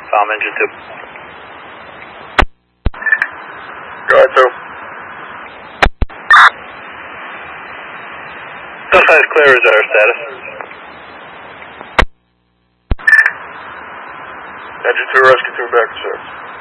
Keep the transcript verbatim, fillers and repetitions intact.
Bomb engine two. Go ahead, two. Southside is clear, is that our status? Engine two, rescue two, back to service.